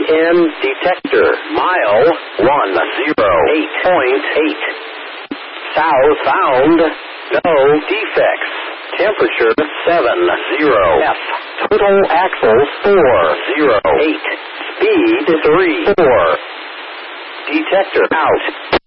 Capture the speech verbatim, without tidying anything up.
M detector. Mile one zero eight point eight. South found. No defects. Temperature seven zero F. Total axles four zero eight. Speed three four. Detector out.